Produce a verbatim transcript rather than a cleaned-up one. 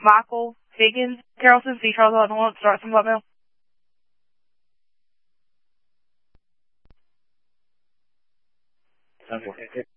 Michael Higgins, Carrollton, C. Charles eleven one, start some blood mail. ten four.